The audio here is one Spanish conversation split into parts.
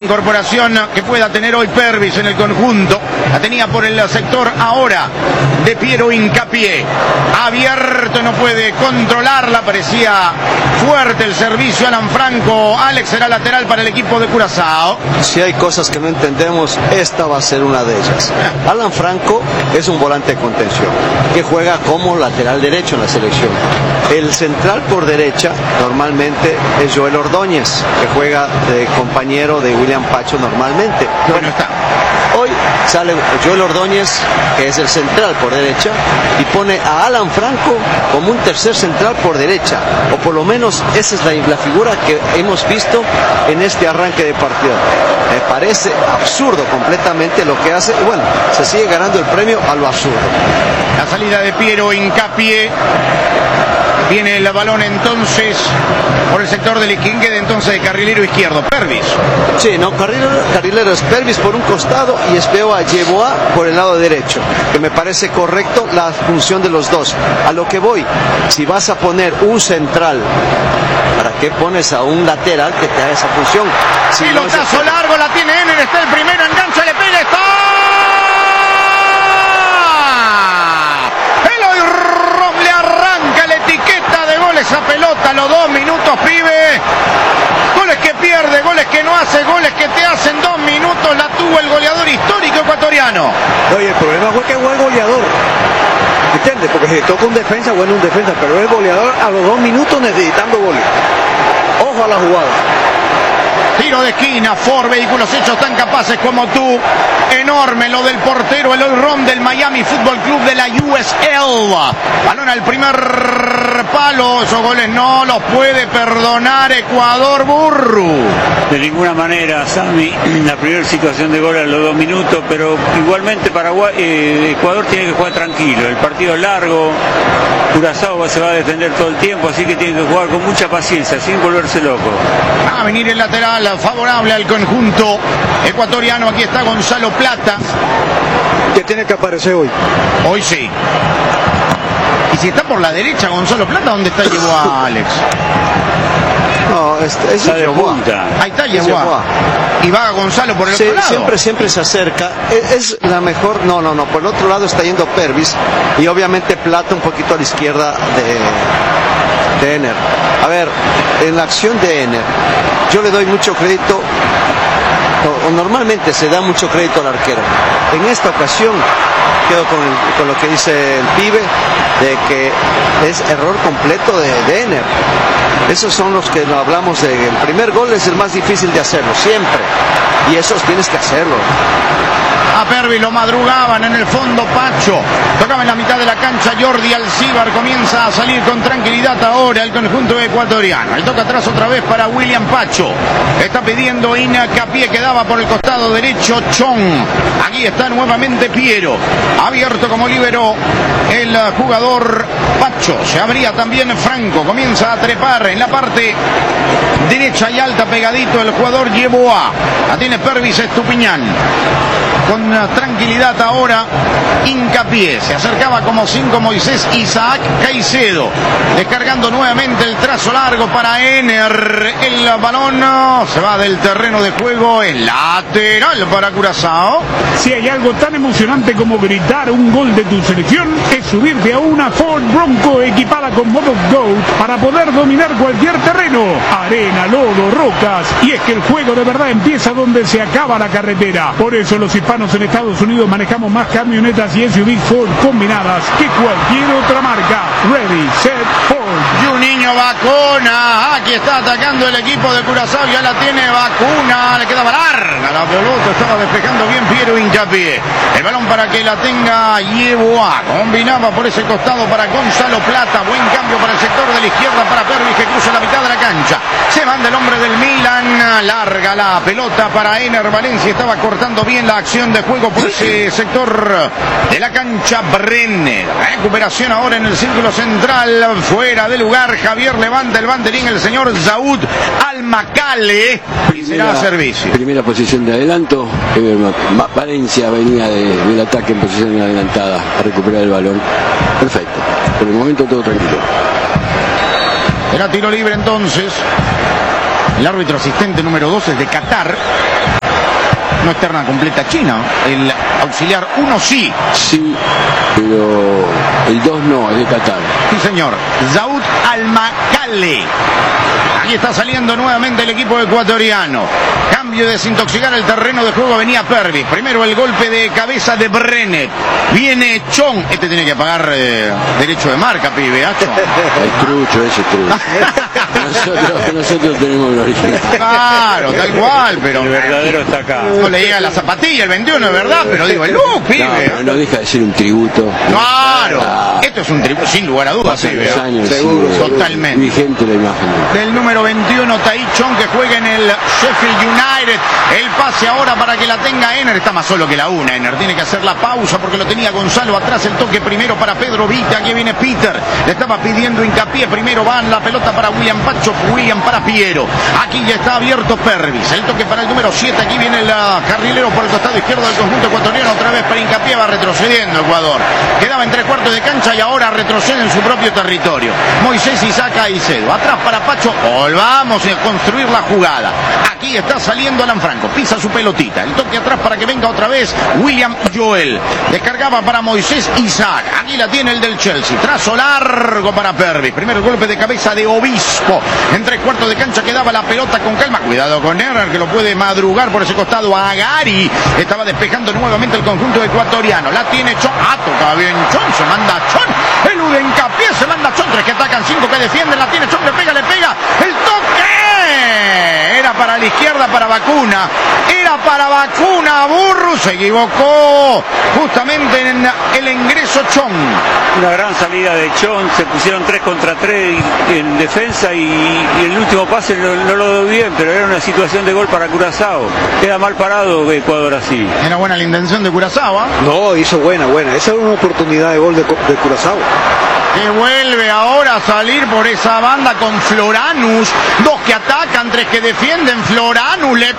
incorporación que pueda tener hoy Pervis en el conjunto. La tenía por el sector ahora de Piero Hincapié. Abierto, no puede controlarla. Parecía fuerte el servicio. Alan Franco. Alex será lateral para el equipo de Curazao. Si hay cosas que no entendemos, esta va a ser una de ellas. Alan Franco es un volante de contención que juega como lateral derecho en la selección. El central por derecha normalmente es Joel Ordóñez, que juega de compañero de William Pacho normalmente. Bueno, está. Hoy sale Joel Ordóñez, que es el central por derecha, y pone a Alan Franco como un tercer central por derecha, o por lo menos esa es la figura que hemos visto en este arranque de partido. Me parece absurdo completamente lo que hace, y bueno, se sigue ganando el premio a lo absurdo. La salida de Piero Hincapié. Viene el balón entonces por el sector del Iquingue, de entonces de carrilero izquierdo, Pervis. Sí, no, carrilero es Pervis por un costado y espeo a Yeboah por el lado derecho, que me parece correcto la función de los dos. A lo que voy, si vas a poner un central, ¿para qué pones a un lateral que te haga esa función? Si pilotazo no largo, la tiene Ener, está el primero, engancha, le pega, está. Esa pelota, los 2 minutos, pibe. Goles que pierde, goles que no hace, goles que te hacen 2 minutos. La tuvo el goleador histórico ecuatoriano. Oye, el problema fue que fue el goleador. ¿Entiendes? Porque si toca un defensa, bueno, un defensa, pero es el goleador a los 2 minutos necesitando goles. Ojo a la jugada. Tiro de esquina, Ford, vehículos hechos tan capaces como tú. Enorme lo del portero, el all-round del Miami Football Club de la USL. Balón al primer palo, esos goles no los puede perdonar Ecuador, Burru. De ninguna manera, Sammy, la primera situación de gol a los 2 minutos, pero igualmente Ecuador tiene que jugar tranquilo, el partido es largo, Curazao se va a defender todo el tiempo, así que tiene que jugar con mucha paciencia, sin volverse loco. Va a venir el lateral favorable al conjunto ecuatoriano, aquí está Gonzalo Plata. Que tiene que aparecer hoy. Hoy sí. Y si está por la derecha Gonzalo Plata, ¿dónde está Yeboah, Alex? No, es de punta. Ahí está Yeboah. Y va Gonzalo por el otro lado. Siempre se acerca. Es la mejor. No. Por el otro lado está yendo Pervis. Y obviamente Plata un poquito a la izquierda de Ener. A ver, en la acción de Ener, yo le doy mucho crédito. Normalmente se da mucho crédito al arquero. En esta ocasión quedo con lo que dice el pibe, de que es error completo de Ener. Esos son los que hablamos de el primer gol es el más difícil de hacerlo, siempre. Y esos tienes que hacerlo. A Pervis lo madrugaban en el fondo Pacho. Tocaba en la mitad de la cancha Jordi Alcíbar. Comienza a salir con tranquilidad ahora el conjunto ecuatoriano. El toca atrás otra vez para William Pacho. Está pidiendo Hincapié, que daba por el costado derecho Chong. Aquí está nuevamente Piero. Abierto como líbero el jugador Pacho. Se abría también Franco. Comienza a trepar en la parte derecha y alta pegadito el jugador Yeboah. La tiene Pervis Estupiñán. Con tranquilidad ahora Hincapié. Se acercaba como 5 Moisés Isaac Caicedo. Descargando nuevamente el trazo largo para Ener. El balón se va del terreno de juego. El lateral para Curazao. Si hay algo tan emocionante como gritar un gol de tu selección, es subirte a una Ford Bronco equipada con modo GOAT para poder dominar cualquier terreno. Arena, lodo, rocas. Y es que el juego de verdad empieza donde se acaba la carretera. Por eso los hispanos en Estados Unidos manejamos más camionetas y SUV Ford combinadas que cualquier otra marca. Ready, set, Ford. Y un niño vacuna. Aquí está atacando el equipo de Curazao. Ya la tiene vacuna. Le quedaba larga la pelota. Estaba despejando bien Piero Hincapié. El balón para que la tenga Yeboah. Combinaba por ese costado para Gonzalo Plata. Buen cambio para el sector de la izquierda para Pervis, que cruza la mitad de la cancha. Se manda el hombre del Milan. Larga la pelota para Ener Valencia. Estaba cortando bien la acción de juego por ese sector de la cancha. Brenner. Recuperación ahora en el círculo central. Fuera de lugar. Javier levanta el banderín. El señor Zaud Al-Makale. Y será servicio. Primera posición de adelanto. Valencia venía del ataque en posición adelantada a recuperar el balón. Perfecto. Por el momento todo tranquilo. Era tiro libre entonces. El árbitro asistente número 2 es de Qatar. No es terna completa china. El auxiliar 1 sí. Sí, pero el 2 no, es de Qatar. Sí, señor. Zaud Al-Makale. Aquí está saliendo nuevamente el equipo ecuatoriano. Cambio de desintoxicar el terreno de juego. Venía Pervis. Primero el golpe de cabeza de Brenet. Viene Chong. Este tiene que pagar derecho de marca, pibe. El trucho, ese trucho. Nosotros tenemos el original. Claro, tal cual, pero... El verdadero está acá. No le llega la zapatilla el 21, es verdad, pero digo, el look, pibe. No deja de ser un tributo. Claro, esto es un tributo, sin lugar a dudas, Pasan pibe. los años, Seguro, sí, totalmente. Vigente la imagen. Del número 21, Tai Chong, que juega en el Sheffield United. El pase ahora para que la tenga Ener. Está más solo que la una. Ener tiene que hacer la pausa porque lo tenía Gonzalo atrás. El toque primero para Pedro Vita. Aquí viene Peter. Le estaba pidiendo hincapié. Primero van la pelota para William Pacho. William para Piero. Aquí ya está abierto Pervis. El toque para el número 7. Aquí viene el carrilero por el costado izquierdo del conjunto ecuatoriano. Otra vez para hincapié. Va retrocediendo Ecuador. Quedaba en 3/4 de cancha y ahora retrocede en su propio territorio. Moisés Isaac Caicedo. Atrás para Pacho. Volvamos a construir la jugada. Aquí está saliendo Alan Franco. Pisa su pelotita. El toque atrás para que venga otra vez William Joel. Descargaba para Moisés Isaac. Aquí la tiene el del Chelsea. Trazo largo para Pervis. Primer golpe de cabeza de Obispo. En 3/4 de cancha quedaba la pelota con calma. Cuidado con Ener, que lo puede madrugar por ese costado a Gary. Estaba despejando nuevamente el conjunto ecuatoriano. La tiene Chon. Toca bien Chon. Se manda Chon. Elude hincapié. Se manda Chon. 3 que atacan, 5 que defienden. La tiene Chon. Le pega. El toque. Era para la izquierda, para Vacuna. Era para Vacuna. Burru se equivocó. Justamente en el ingreso Chon. Una gran salida de Chon. Se pusieron 3 contra 3 en defensa y el último pase no lo dio bien, pero era una situación de gol para Curazao. Queda mal parado Ecuador así. Era buena la intención de Curazao, ¿eh? No, hizo buena. Esa era una oportunidad de gol de Curazao. Que vuelve ahora a salir por esa banda con Floranus. 2 que atacan, 3 que defienden. Floranus le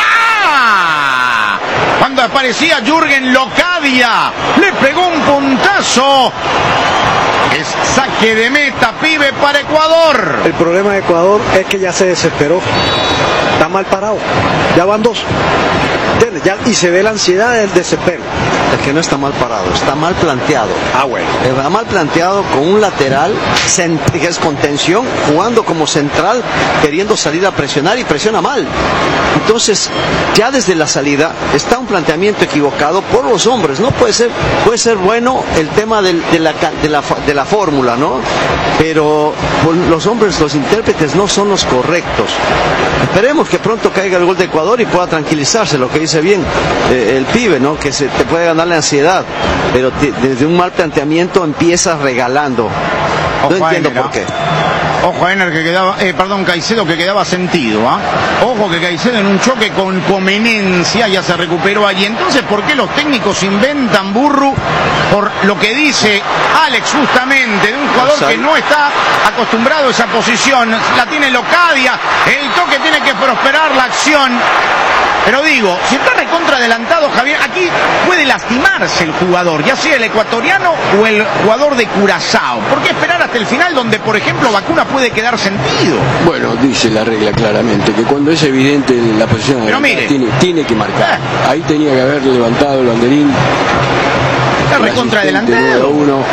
pega. Cuando aparecía Jürgen Locadia, le pegó un puntazo. Es saque de meta, pibe, para Ecuador. El problema de Ecuador es que ya se desesperó. Está mal parado. Ya van 2. ¿Entiendes? Ya, y se ve la ansiedad del desespero. Es que no está mal parado, está mal planteado. Bueno. Está mal planteado con un lateral que es contención, jugando como central, queriendo salir a presionar y presiona mal. Entonces, ya desde la salida está un planteamiento equivocado por los hombres. No puede ser bueno el tema de la fórmula, ¿no? Pero los hombres, los intérpretes no son los correctos. Esperemos que pronto caiga el gol de Ecuador y pueda tranquilizarse, lo que dice bien el pibe, ¿no? Que se te puede ganar la ansiedad, pero desde un mal planteamiento empiezas regalando. No entiendo por qué. Ojo a Ener que quedaba, Caicedo que quedaba sentido, ¿ah? Ojo que Caicedo en un choque con Comenencia ya se recuperó allí. Entonces, ¿por qué los técnicos inventan, Burru? Por lo que dice Alex justamente, de un jugador que no está acostumbrado a esa posición. La tiene Locadia, el toque tiene que prosperar la acción. Pero digo, si está recontra adelantado, Javier, aquí puede lastimarse el jugador, ya sea el ecuatoriano o el jugador de Curazao. ¿Por qué esperar hasta el final donde, por ejemplo, Vacuna puede quedar sentido? Bueno, dice la regla claramente que cuando es evidente la posición tiene que marcar. Ahí tenía que haber levantado el banderín. Está recontra adelantado.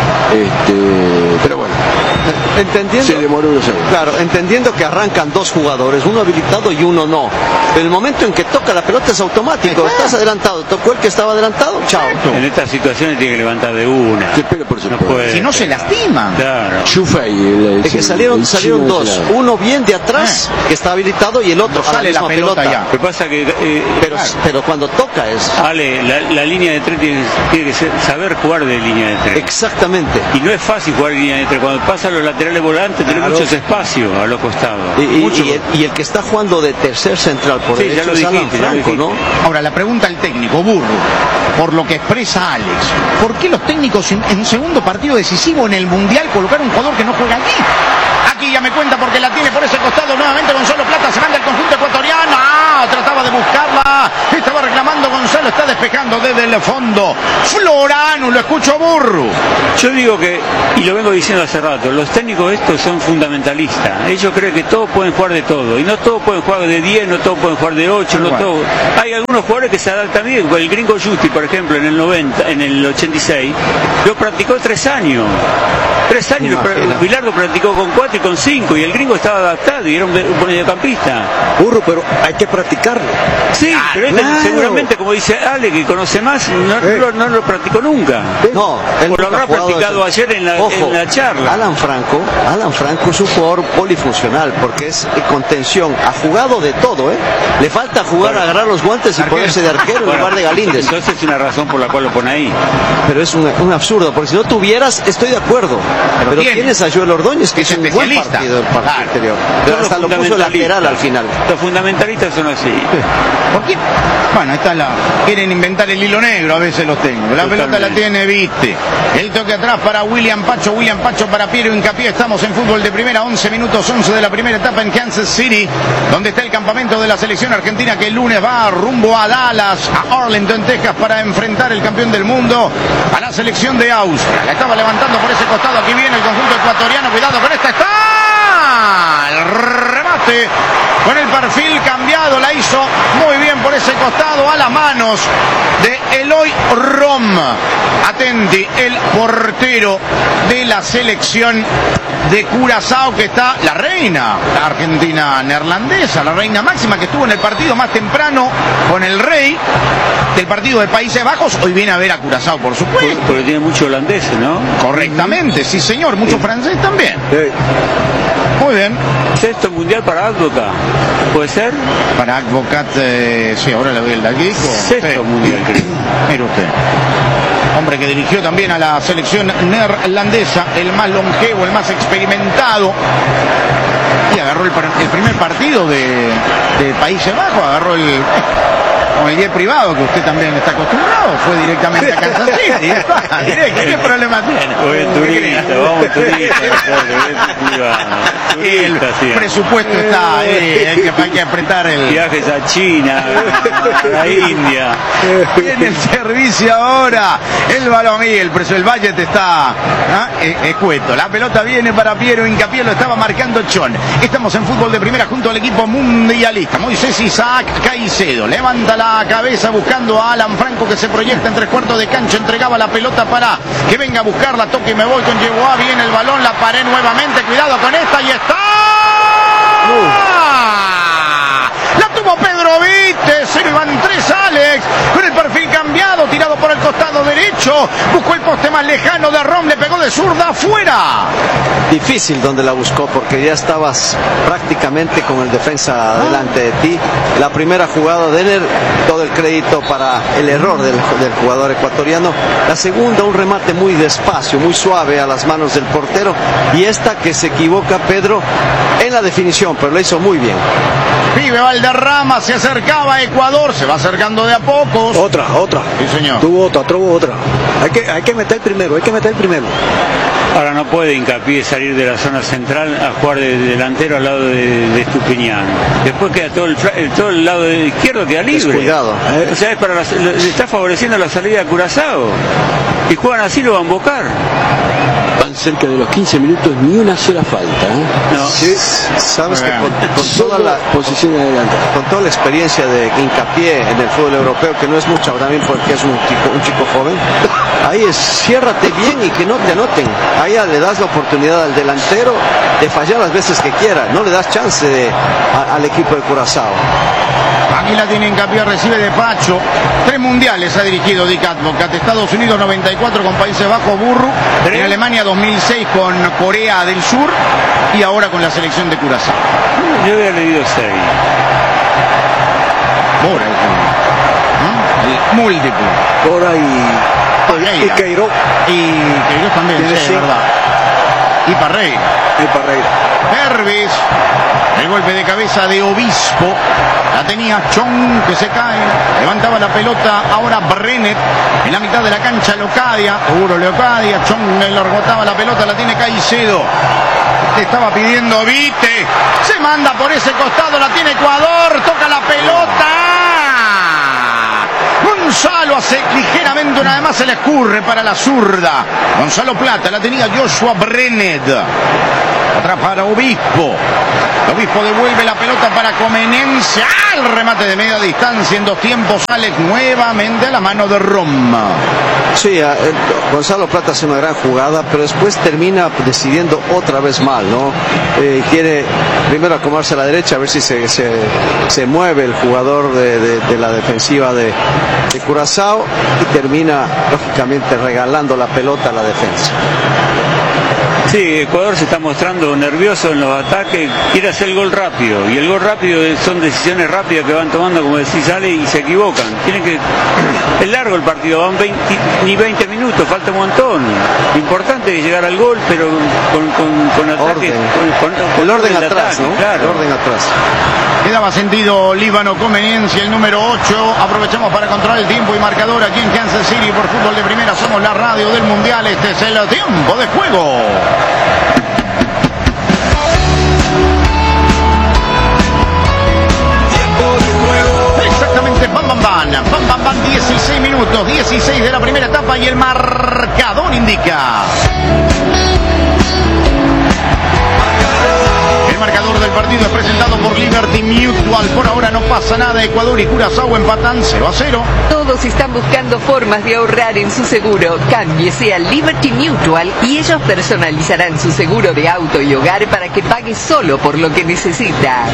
Pero bueno. Entendiendo, se demoró unos segundos. Claro, entendiendo que arrancan 2 jugadores, uno habilitado y uno no. Pero el momento en que toca la pelota es automático. Estás adelantado, tocó el que estaba adelantado, chao. En estas situaciones tiene que levantar de una. Sí, pero por supuesto. Si no se lastima. Claro. Es que salieron 2. Uno bien de atrás, que está habilitado, y el otro sale la pelota ya. Lo que pasa que... pero cuando toca es... Ale, la línea de 3 tiene que saber jugar de línea de 3. Exactamente. Y no es fácil jugar de línea de 3. Cuando pasan los laterales volantes, tiene muchos espacios a los costados. Y el que está jugando de tercer central por derecho es Alan Franco, ¿no? Ahora, la pregunta al técnico, Burru, por lo que expresa Alex, ¿por qué los técnicos en un segundo partido decisivo en el Mundial colocaron un jugador que no juega allí? Aquí ya me cuenta porque la tiene por ese costado nuevamente Gonzalo Plata, se manda el conjunto ecuatoriano. Trataba de buscarla, estaba reclamando Gonzalo lo está despejando desde el fondo. Florano, lo escucho Burru. Yo digo que, y lo vengo diciendo hace rato, los técnicos estos son fundamentalistas. Ellos creen que todos pueden jugar de todo. Y no todos pueden jugar de 10, no todos pueden jugar de 8, no todos. Hay algunos jugadores que se adaptan bien. El gringo Justi, por ejemplo, en el 90, en el 86, lo practicó 3 años. 3 años, Bilardo practicó con 4 y con 5, y el gringo estaba adaptado y era un mediocampista. Burro, pero hay que practicarlo. Sí, pero seguramente, como dice Ale, que conoce más, no lo practicó nunca. No, él lo habrá practicado ayer en la charla. Alan Franco es un jugador polifuncional, porque es contención, ha jugado de todo, le falta jugar, agarrar los guantes y ponerse de arquero en lugar de Galíndez. Entonces es una razón por la cual lo pone ahí. Pero es un absurdo, porque si no tuvieras, estoy de acuerdo, pero tienes a Joel Ordóñez, que es un buen partido del partido anterior, pero hasta lo puso lateral al final. Los fundamentalistas son así. ¿Por qué? Bueno, quieren inventar el hilo negro, a veces los tengo. La pelota la tiene Vite. El toque atrás para William Pacho para Piero Hincapié. Estamos en fútbol de primera, 11 minutos 11 de la primera etapa en Kansas City, donde está el campamento de la selección argentina, que el lunes va rumbo a Dallas, a Arlington, Texas, para enfrentar el campeón del mundo, a la selección de Austria. La estaba levantando por ese costado, aquí viene el conjunto ecuatoriano, cuidado con esta, está el remate con el perfil cambiado, la hizo muy bien por ese costado, a las manos de Eloy Rom. Atenti, el portero de la selección de Curazao, que está la reina, la argentina neerlandesa, la reina máxima, que estuvo en el partido más temprano con el rey del partido de Países Bajos. Hoy viene a ver a Curazao, por supuesto. Porque tiene mucho holandés, ¿no? Correctamente, sí señor, mucho francés también. Muy bien. Sexto mundial para Advocat, ¿puede ser? Para Advocat, sí, ahora le doy el daguico. Sexto mundial, creo. Mire usted. Hombre que dirigió también a la selección neerlandesa, el más longevo, el más experimentado. Y agarró el primer partido de Países Bajos, agarró con el jet privado, que usted también está acostumbrado, fue directamente a Kansas City. ¿Qué problema tiene? Vamos turista, el presupuesto está, hay que apretar el... Viajes a China, a la India. Viene el servicio ahora, el balón y el budget está escueto. La pelota viene para Piero Hincapié, lo estaba marcando Chon. Estamos en fútbol de primera junto al equipo mundialista. Moisés Isaac Caicedo levanta la cabeza buscando a Alan Franco, que se proyecta en 3/4 de cancha, entregaba la pelota para que venga a buscarla, toque y me voy con Yeguá, viene el balón, la paré nuevamente, cuidado con esta y está. La tuvo Pedro Vite, se le van 3 Alex, con el perfil cambiado, tirado por el costado derecho, buscó el poste más lejano de Rom, le pegó de zurda afuera. Difícil donde la buscó, porque ya estabas prácticamente con el defensa delante de ti. La primera jugada de Ener, todo el crédito para el error del jugador ecuatoriano. La segunda, un remate muy despacio, muy suave a las manos del portero, y esta que se equivoca Pedro en la definición, pero lo hizo muy bien. Pibe Valderrama, se acercaba a Ecuador, se va acercando de a pocos. Otra. Sí, señor. Tuvo otra. Hay que meter primero, Ahora no puede Hincapié salir de la zona central a jugar de delantero al lado de Estupiñán. Después queda todo el lado izquierdo queda libre. Descuidado. O sea, le está favoreciendo la salida a Curazao. Y juegan así, lo van a embocar. Van cerca de los 15 minutos, ni una sola falta. No. Sí, sabes que con toda la posición adelante, con toda la experiencia de Hincapié en el fútbol europeo, que no es mucha también porque es un chico joven, ahí es ciérrate bien y que no te anoten. Ahí le das la oportunidad al delantero de fallar las veces que quiera, no le das chance al equipo de Curazao. Aquí la tiene Hincapié, recibe de Pacho. 3 mundiales ha dirigido Dick Advocat. Estados Unidos 94 con Países Bajos, Burru. En Alemania 2006 con Corea del Sur. Y ahora con la selección de Curazao. Yo había leído 6. El múltiple. Cora y Queiroz. Y Queiroz también, sí, es verdad. Y Parreira. Pervis. El golpe de cabeza de Obispo. La tenía Chong, que se cae. Levantaba la pelota ahora Brenet. En la mitad de la cancha Locadia. Seguro Locadia. Chong le rebotaba la pelota. La tiene Caicedo. Le estaba pidiendo Vite. Se manda por ese costado. La tiene Ecuador. Toca la pelota. lo hace ligeramente, una vez más se le escurre para la zurda. Gonzalo Plata, la tenía Joshua Brenner. Atrás para Obispo. Obispo devuelve la pelota para Comenencia. El remate de media distancia en dos tiempos. Alex nuevamente a la mano de Roma. Sí, Gonzalo Plata hace una gran jugada, pero después termina decidiendo otra vez mal, ¿no? Quiere primero acomodarse a la derecha, a ver si se mueve el jugador de la defensiva de Curazao, y termina, lógicamente, regalando la pelota a la defensa. Sí, Ecuador se está mostrando nervioso en los ataques, quiere hacer el gol rápido, y el gol rápido son decisiones rápidas que van tomando, como decís, Ale, y se equivocan. Es largo el partido, van 20 minutos, falta un montón. Lo importante es llegar al gol, pero con ataque, el orden atrás, ataque, ¿no? Claro. El orden atrás. Le daba sentido Líbano Comenencia, el número 8. Aprovechamos para controlar el tiempo y marcador aquí en Kansas City por Fútbol de Primera. Somos la radio del Mundial. Este es el tiempo de juego. Exactamente, bam, bam, bam. Bam, bam, bam, 16 minutos, 16 de la primera etapa y el marcador indica. El marcador del partido es presentado por Liberty Mutual. Por ahora no pasa nada. Ecuador y Curazao empatan 0-0. Todos están buscando formas de ahorrar en su seguro. Cámbiese a Liberty Mutual y ellos personalizarán su seguro de auto y hogar para que pague solo por lo que necesita.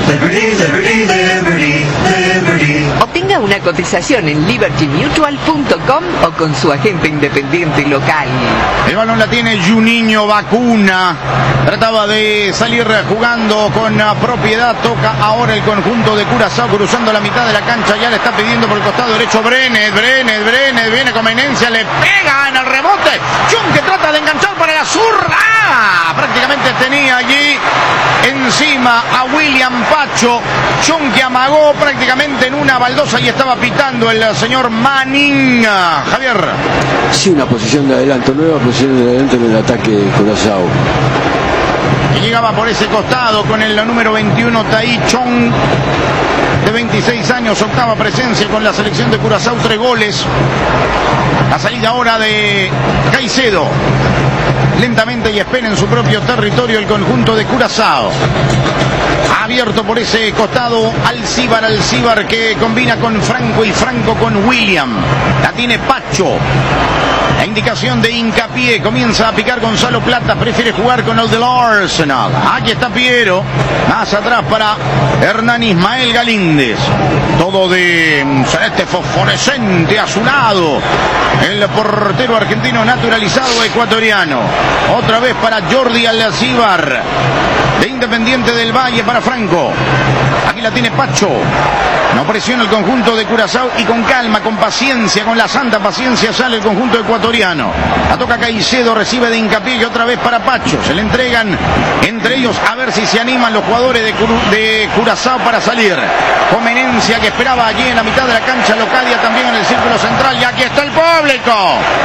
Obtenga una cotización en libertymutual.com o con su agente independiente local. El balón la tiene Juninho Vacuna. Trataba de salir jugando con propiedad. Toca ahora el conjunto de Curazao cruzando la mitad de la cancha. Ya le está pidiendo por el costado derecho Brenner. Viene Comenencia, le pega en el rebote. Chun que trata de enganchar para la zurda. Prácticamente tenía allí encima a William Pacho. Chun que amagó prácticamente en una baldosa y estaba pitando el señor Manning. Javier. Sí, una posición de adelanto, nueva posición de adelanto en el ataque de Curazao. Que llegaba por ese costado con el número 21 Tai Chong, de 26 años, octava presencia con la selección de Curazao, 3 goles. La salida ahora de Caicedo. Lentamente y espera en su propio territorio el conjunto de Curazao. Abierto por ese costado Alcibar que combina con Franco y Franco con William. La tiene Pacho. La indicación de Hincapié, comienza a picar Gonzalo Plata, prefiere jugar con el del Arsenal. Aquí está Piero, más atrás para Hernán Ismael Galíndez. Todo de celeste fosforescente azulado. El portero argentino naturalizado ecuatoriano. Otra vez para Jordi Alcibar, de Independiente del Valle para Franco. Aquí la tiene Pacho. No presiona el conjunto de Curazao y con calma, con paciencia, con la santa paciencia sale el conjunto ecuatoriano. La toca Caicedo, recibe de Hincapié y otra vez para Pacho. Se le entregan entre ellos a ver si se animan los jugadores de Curazao para salir. Comenencia que esperaba allí en la mitad de la cancha, Locadia también en el círculo central y aquí está el público.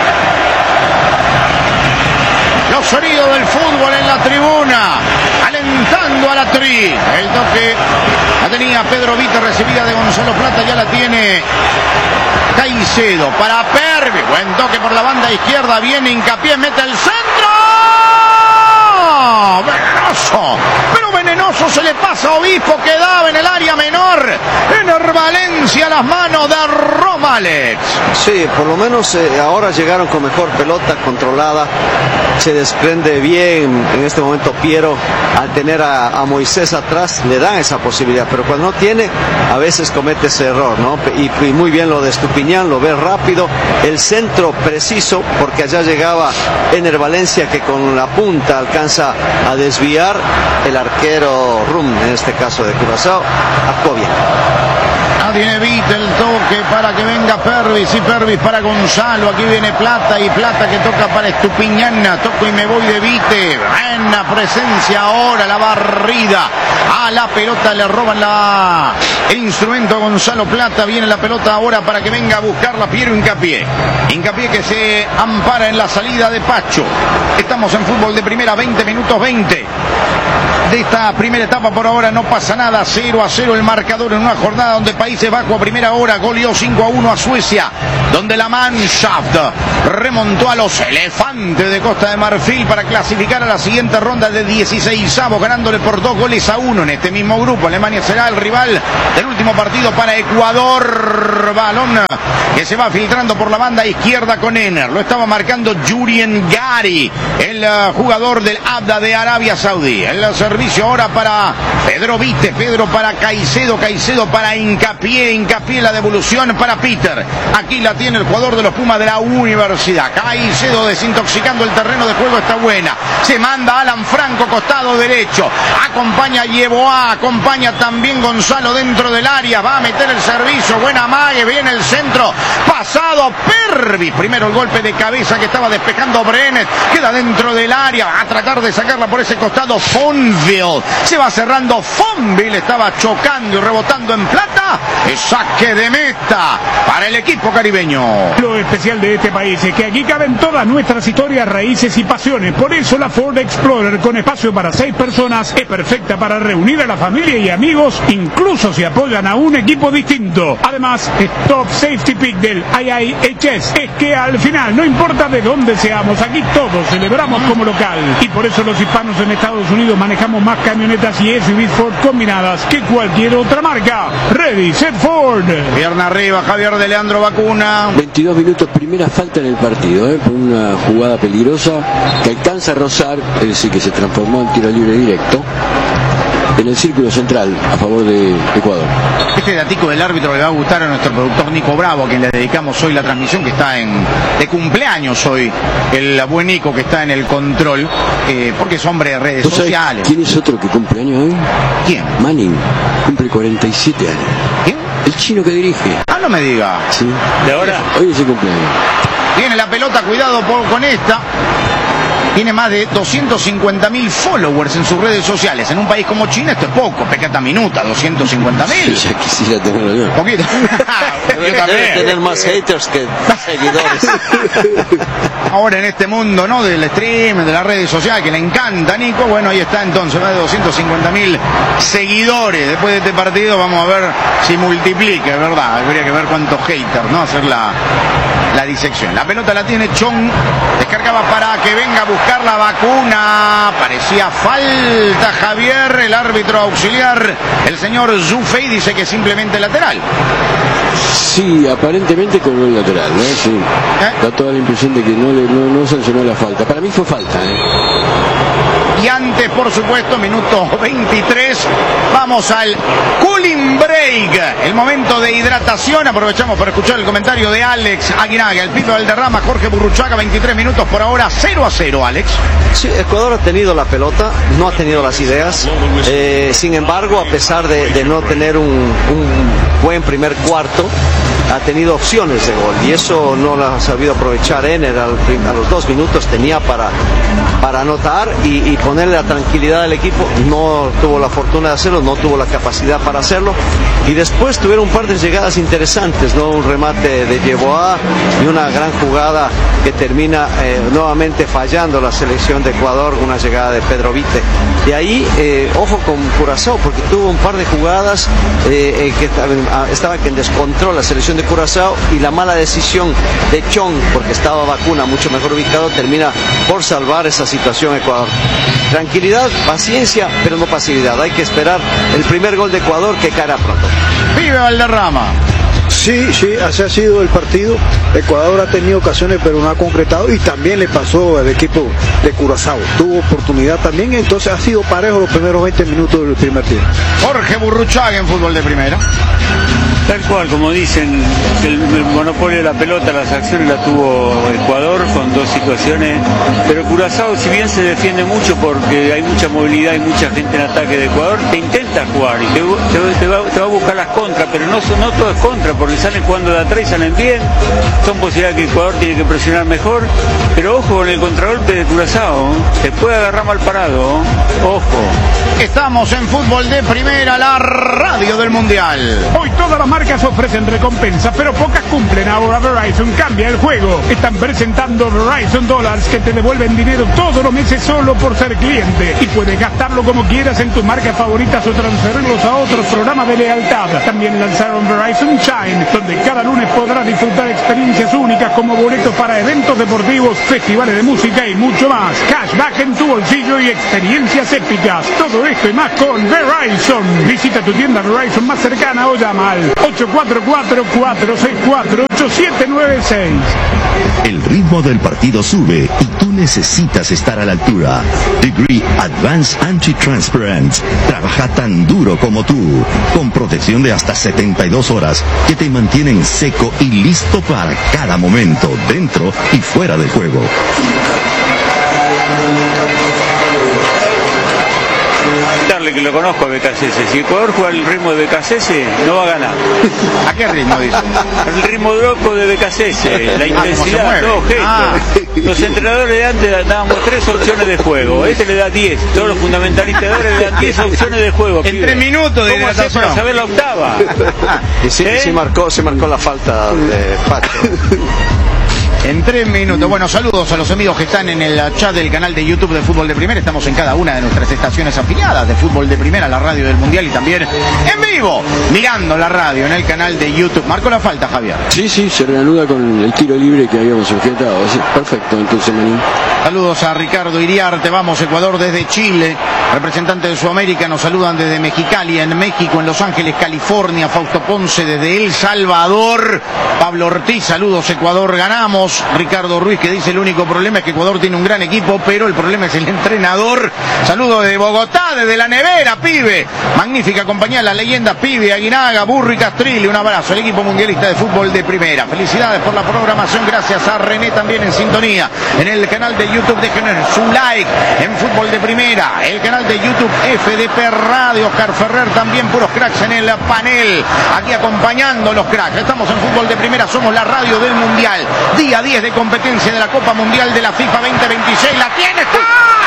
Los sonidos del fútbol en la tribuna, alentando a la tri. El toque la tenía Pedro Vite, recibida de Gonzalo Plata, ya la tiene Caicedo para Pervi. Buen toque por la banda izquierda, viene Hincapié, mete el centro. Venenoso, pero venenoso se le pasa a Obispo, quedaba en el área menor. Ener Valencia, las manos de Roma, Alex. Sí, por lo menos ahora llegaron con mejor pelota controlada. Se desprende bien en este momento Piero al tener a Moisés atrás, le dan esa posibilidad, pero cuando no tiene, a veces comete ese error, ¿no? Y muy bien lo de Estupiñán, lo ve rápido, el centro preciso, porque allá llegaba Ener Valencia que con la punta alcanza a desviar. El arquero Rum, en este caso de Curazao, actuó bien. Tiene Vite el toque para que venga Pervis y Pervis para Gonzalo. Aquí viene Plata y Plata que toca para Estupiñán. Toco y me voy de Vite. Buena presencia ahora, la barrida. A la pelota le roban el instrumento a Gonzalo Plata. Viene la pelota ahora para que venga a buscarla Piero Hincapié. Hincapié que se ampara en la salida de Pacho. Estamos en Fútbol de Primera, 20 minutos 20. de esta primera etapa. Por ahora no pasa nada, 0-0 el marcador en una jornada donde Países Bajos a primera hora goleó 5-1 a Suecia, donde la Mannschaft remontó a los elefantes de Costa de Marfil para clasificar a la siguiente ronda de 16avos, ganándole por 2-1 en este mismo grupo. Alemania será el rival del último partido para Ecuador. Balón que se va filtrando por la banda izquierda con Ener. Lo estaba marcando Jurien Gari, el jugador del Abda de Arabia Saudí. El servicio ahora para Pedro Vite, Pedro para Caicedo, Caicedo para Hincapié, la devolución para Peter. Aquí la tiene el jugador de los Pumas de la Universidad. Caicedo desintoxicando el terreno de juego, está buena. Se manda Alan Franco, costado derecho. Acompaña Yeboah, acompaña también Gonzalo dentro del área. Va a meter el servicio, buena mague, viene el centro. Pasado Pervis. Primero el golpe de cabeza que estaba despejando Brenet. Queda dentro del área. Va a tratar de sacarla por ese costado Fonville. Se va cerrando Fonville. Estaba chocando y rebotando en plata. El saque de meta para el equipo caribeño. Lo especial de este país es que aquí caben todas nuestras historias, raíces y pasiones. Por eso la Ford Explorer, con espacio para 6 personas, es perfecta para reunir a la familia y amigos, incluso si apoyan a un equipo distinto. Además, es Top Safety Pick del IIHS. Es que al final, no importa de dónde seamos, aquí todos celebramos como local. Y por eso los hispanos en Estados Unidos manejamos más camionetas y SUVs Ford combinadas que cualquier otra marca. Ready, set, Ford. Pierna arriba, Javier de Leandro Vacuna. 22 minutos, primera falta en el partido, por una jugada peligrosa que alcanza a rozar, es decir, que se transformó en tiro libre directo en el círculo central a favor de Ecuador. Este datico del árbitro le va a gustar a nuestro productor Nico Bravo, a quien le dedicamos hoy la transmisión, que está de cumpleaños hoy, el buen Nico, que está en el control, porque es hombre de redes sociales. ¿Quién es otro que cumple años hoy? ¿Quién? Manning, cumple 47 años. ¿Quién? El chino que dirige. Ah, no me diga. Sí. ¿De ahora? Hoy es el cumpleaños. Tiene la pelota, cuidado con esta. Tiene más de 250.000 followers en sus redes sociales. En un país como China esto es poco, pecata minuta, 250.000. Sí, ya quisiera tenerlo yo. Poquito. Debe tener más haters que seguidores. Ahora en este mundo, ¿no?, del stream, de las redes sociales, que le encanta a Nico, bueno, ahí está entonces, más de 250.000 seguidores. Después de este partido vamos a ver si multiplica, es verdad. Habría que ver cuántos haters, ¿no? Hacer la disección. La pelota la tiene Chong, descargaba para que venga a buscar la Vacuna. Parecía falta, Javier. El árbitro auxiliar, el señor Zufei, dice que simplemente lateral. Sí, aparentemente con el lateral, ¿no? Sí. Da toda la impresión de que no sancionó la falta. Para mí fue falta, Y antes, por supuesto, minuto 23, vamos al cooling break, el momento de hidratación. Aprovechamos para escuchar el comentario de Alex Aguinaga, el Pipe Valderrama, Jorge Burruchaga. 23 minutos por ahora, 0-0, Alex. Sí, Ecuador ha tenido la pelota, no ha tenido las ideas. Sin embargo, a pesar de no tener un buen primer cuarto, ha tenido opciones de gol y eso no lo ha sabido aprovechar. Ener a los 2 minutos tenía para anotar y ponerle la tranquilidad al equipo. No tuvo la fortuna de hacerlo, no tuvo la capacidad para hacerlo, y después tuvieron un par de llegadas interesantes, ¿no? Un remate de Yeboah y una gran jugada que termina nuevamente fallando la selección de Ecuador, una llegada de Pedro Vite. De ahí, ojo con Curazao, porque tuvo un par de jugadas que estaba en descontrol la selección de Curazao, y la mala decisión de Chong, porque estaba Vacuna mucho mejor ubicado, termina por salvar esa situación Ecuador. Tranquilidad, paciencia, pero no pasividad. Hay que esperar el primer gol de Ecuador, que caerá pronto. Vive Valderrama. Sí, así ha sido el partido. Ecuador ha tenido ocasiones pero no ha concretado, y también le pasó al equipo de Curazao. Tuvo oportunidad también, entonces ha sido parejo los primeros 20 minutos del primer tiempo. Jorge Burruchaga en fútbol de primera. Tal cual, como dicen, el monopolio de la pelota, las acciones la tuvo Ecuador con 2 situaciones, pero Curazao, si bien se defiende mucho porque hay mucha movilidad y mucha gente en ataque de Ecuador, te intenta jugar y te va a buscar las contras, pero no todo es contra, porque salen jugando de atrás y salen bien. Son posibilidades que Ecuador tiene que presionar mejor, pero ojo con el contragolpe de Curazao, te puede agarrar mal parado, ojo. Estamos en fútbol de primera, la radio del Mundial. Hoy todas las marcas ofrecen recompensas, pero pocas cumplen. Ahora Verizon cambia el juego. Están presentando Verizon Dollars que te devuelven dinero todos los meses solo por ser cliente. Y puedes gastarlo como quieras en tus marcas favoritas o transferirlos a otros programas de lealtad. También lanzaron Verizon Shine, donde cada lunes podrás disfrutar experiencias únicas como boletos para eventos deportivos, festivales de música y mucho más. Cashback en tu bolsillo y experiencias épicas. Todo esto y más con Verizon. Visita tu tienda Verizon más cercana o llama al 844-464-8796. El ritmo del partido sube y tú necesitas estar a la altura. Degree Advanced Anti-Transparent trabaja tan duro como tú, con protección de hasta 72 horas que te mantienen seco y listo para cada momento, dentro y fuera del juego. Darle que lo conozco a BKSS. Si Ecuador juega al ritmo de BKSS, no va a ganar. ¿A qué ritmo dice? El ritmo loco de BKSS, la intensidad, todo gesto. Los entrenadores de antes dábamos 3 opciones de juego. Este le da 10. Todos los fundamentalistas de ahora le dan 10 opciones de juego. En 3 minutos de ¿Cómo hacer para saber la octava? Y sí, se marcó la falta de Pacho. En 3 minutos. Bueno, saludos a los amigos que están en el chat del canal de YouTube de Fútbol de Primera. Estamos en cada una de nuestras estaciones afiliadas de Fútbol de Primera, la radio del Mundial, y también en vivo, mirando la radio en el canal de YouTube. Marcó la falta, Javier. Sí, se reanuda con el tiro libre que habíamos objetado. Sí, perfecto, entonces, Manín. Saludos a Ricardo Iriarte. Vamos, Ecuador desde Chile. Representantes de Sudamérica nos saludan desde Mexicali, en México, en Los Ángeles, California. Fausto Ponce desde El Salvador. Pablo Ortiz, saludos, Ecuador, ganamos. Ricardo Ruiz, que dice: el único problema es que Ecuador tiene un gran equipo, pero el problema es el entrenador. Saludos desde Bogotá, desde la nevera, pibe. Magnífica compañía, la leyenda Pibe, Aguinaga, Burro y Castrilli. Un abrazo al equipo mundialista de Fútbol de Primera. Felicidades por la programación. Gracias a René, también en sintonía en el canal de YouTube. Déjenos su like en Fútbol de Primera, el canal de YouTube FDP Radio. Oscar Ferrer, también puros cracks en el panel, aquí acompañando los cracks. Estamos en Fútbol de Primera, somos la radio del Mundial. Día 10 de competencia de la Copa Mundial de la FIFA 2026. La tiene, está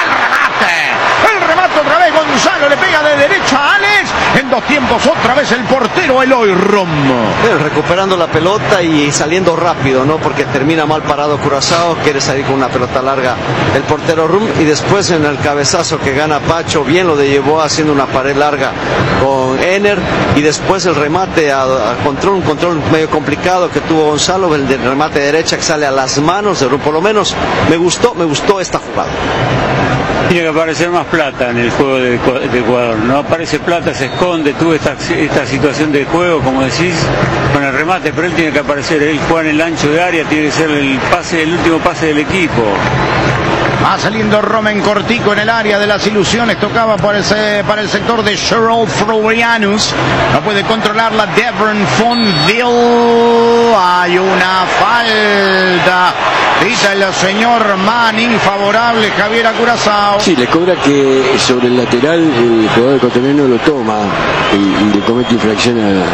el remate otra vez. Gonzalo le pega de derecha a Alex. En 2 tiempos otra vez el portero Eloy Romo. Recuperando la pelota y saliendo rápido, ¿no? Porque termina mal parado Curazao, quiere salir con una pelota larga el portero Rum, y después en el cabezazo que gana Pacho, bien lo llevó haciendo una pared larga con Ener, y después el remate un control medio complicado que tuvo Gonzalo, el de remate de derecha que sale a las manos de Rum. Por lo menos me gustó esta jugada. Tiene que aparecer más Plata en el juego de Ecuador. No aparece Plata, se esconde. Tuvo esta situación de juego, como decís, con el remate, pero él tiene que aparecer. Él juega en el ancho de área, tiene que ser el último pase del equipo. Va saliendo Romen cortico en el área de las ilusiones. Tocaba para el sector de Cheryl Florianus. No puede controlarla Devon Fonville. Hay una falta. Grita el señor Manning, favorable Javier a Curazao. Sí, le cobra que sobre el lateral el jugador ecuatoriano lo toma y le comete infracción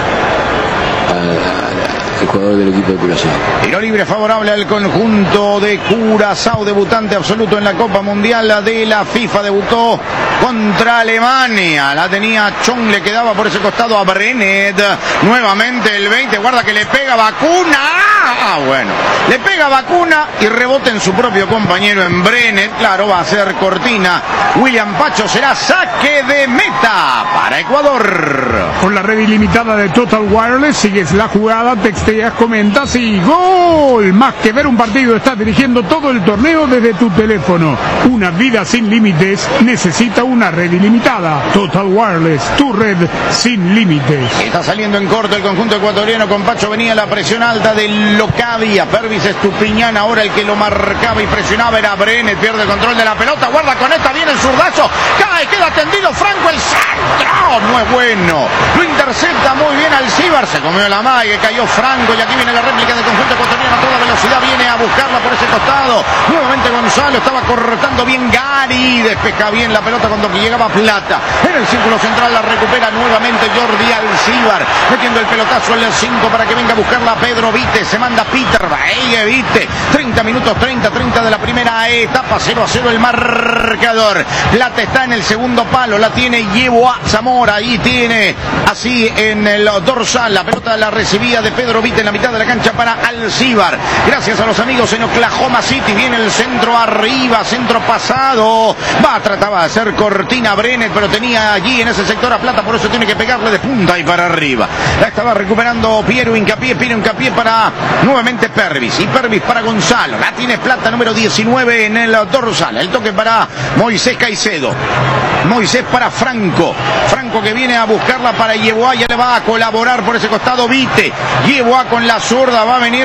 el jugador del equipo de Curazao. Tiro libre favorable al conjunto de Curazao, debutante absoluto en la Copa Mundial de la FIFA. Debutó contra Alemania. La tenía Chong, le quedaba por ese costado a Brenet. Nuevamente el 20, guarda que le pega Vacuna. Bueno, le pega Vacuna y rebota en su propio compañero, en Brenet. Claro, va a ser cortina. William Pacho, será saque de meta para Ecuador. Con la red ilimitada de Total Wireless, sigues la jugada, texteas, comentas y ¡gol! Más que ver un partido, estás dirigiendo todo el torneo desde tu teléfono. Una vida sin límites necesita una red ilimitada. Total Wireless, tu red sin límites. Está saliendo en corto el conjunto ecuatoriano. Con Pacho venía la presión alta del Locadia. Pervis Estupiñán, ahora el que lo marcaba y presionaba era Brenet. Pierde el control de la pelota, guarda con esta, viene el zurdazo, cae, queda tendido Franco, el centro, no es bueno. Lo intercepta muy bien Alcíbar, se comió la mague, cayó Franco, y aquí viene la réplica del conjunto ecuatoriano a toda velocidad. Viene a buscarla por ese ese costado. Nuevamente Gonzalo, estaba cortando bien Gary, despeja bien la pelota cuando llegaba Plata. En el círculo central la recupera nuevamente Jordi Alcibar, metiendo el pelotazo al 5 para que venga a buscarla Pedro Vite. Se manda Peter Baeye Vite. 30 minutos, 30 de la primera etapa. 0-0 el marcador. Plata está en el segundo palo, la tiene Llevo a Zamora. Ahí tiene así en el dorsal. La pelota la recibía de Pedro Vite en la mitad de la cancha para Alcibar. Gracias a los amigos en Oklahoma City. Viene el centro arriba, centro pasado. Trataba de hacer cortina Brenet, pero tenía allí en ese sector a Plata, por eso tiene que pegarle de punta y para arriba. La estaba recuperando Piero Hincapié para nuevamente Pervis. Y Pervis para Gonzalo. La tiene Plata, número 19 en el dorsal. El toque para Moisés Caicedo. Moisés para Franco. Franco que viene a buscarla para Yeboah. Ya le va a colaborar por ese costado Vite. Yeboah con la zurda va a venir